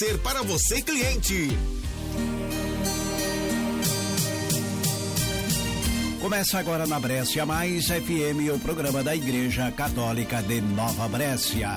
caráter para você, cliente. Começa agora na Brescia Mais FM, o programa da Igreja Católica de Nova Brescia.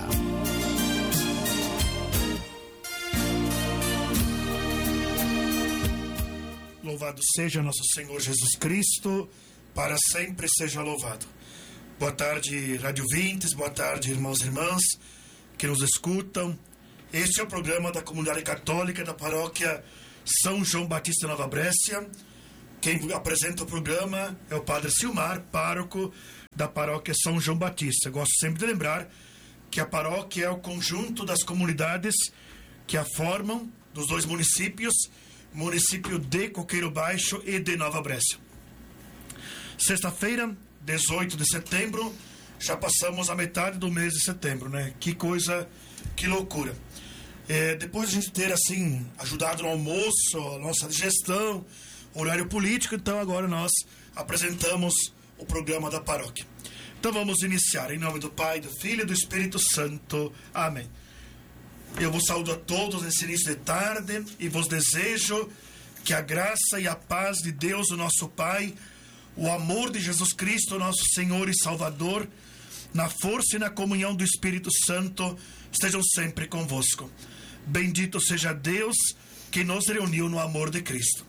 Louvado seja nosso Senhor Jesus Cristo, para sempre seja louvado. Boa tarde, Rádio Vintes, boa tarde, irmãos e irmãs que nos escutam. Este é o programa da Comunidade Católica da Paróquia São João Batista Nova Brescia. Quem apresenta o programa é o Padre Silmar, pároco da Paróquia São João Batista. Gosto sempre de lembrar que a paróquia é o conjunto das comunidades que a formam, dos dois municípios, município de Coqueiro Baixo e de Nova Brescia. Sexta-feira, 18 de setembro, já passamos a metade do mês de setembro, né? Que coisa, que loucura. Depois de a gente ter, assim, ajudado no almoço, a nossa digestão, horário político, então agora nós apresentamos o programa da paróquia. Então vamos iniciar, em nome do Pai, do Filho e do Espírito Santo. Amém. Eu vos saúdo a todos nesse início de tarde e vos desejo que a graça e a paz de Deus, o nosso Pai, o amor de Jesus Cristo, nosso Senhor e Salvador, na força e na comunhão do Espírito Santo, estejam sempre convosco. Bendito seja Deus que nos reuniu no amor de Cristo.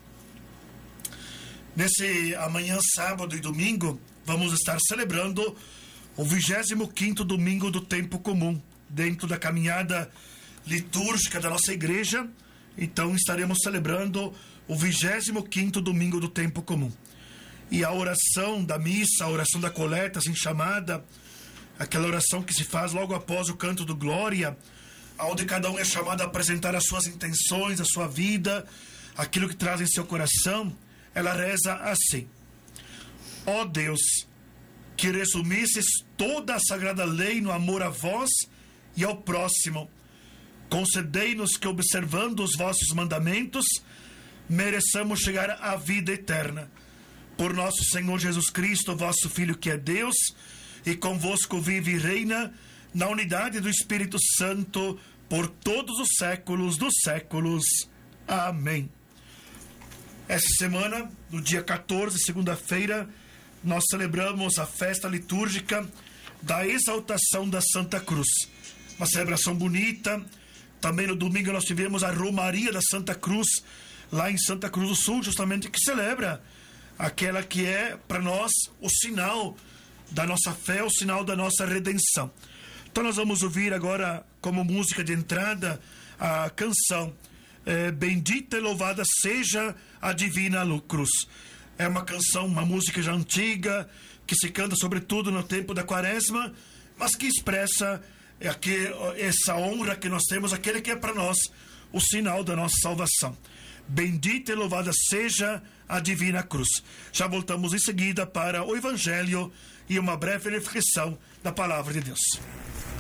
Nesse amanhã, sábado e domingo, vamos estar celebrando o 25º domingo do tempo comum, dentro da caminhada litúrgica da nossa igreja. Então estaremos celebrando o 25º domingo do tempo comum. E a oração da missa, a oração da coleta, assim chamada, aquela oração que se faz logo após o canto do Glória, onde cada um é chamado a apresentar as suas intenções, a sua vida, aquilo que traz em seu coração. Ela reza assim: ó Deus, que resumisses toda a sagrada lei no amor a vós e ao próximo, concedei-nos que, observando os vossos mandamentos, mereçamos chegar à vida eterna. Por nosso Senhor Jesus Cristo, vosso Filho, que é Deus, e convosco vive e reina, na unidade do Espírito Santo, por todos os séculos dos séculos. Amém. Essa semana, no dia 14, segunda-feira, nós celebramos a festa litúrgica da exaltação da Santa Cruz. Uma celebração bonita. Também no domingo nós tivemos a Romaria da Santa Cruz, lá em Santa Cruz do Sul, justamente, que celebra aquela que é para nós o sinal da nossa fé, o sinal da nossa redenção. Então nós vamos ouvir agora, como música de entrada, a canção Bendita e Louvada Seja a Divina Cruz. É uma canção, uma música já antiga, que se canta sobretudo no tempo da Quaresma, mas que expressa essa honra que nós temos, aquele que é para nós o sinal da nossa salvação. Bendita e louvada seja a Divina Cruz. Já voltamos em seguida para o Evangelho e uma breve reflexão da Palavra de Deus.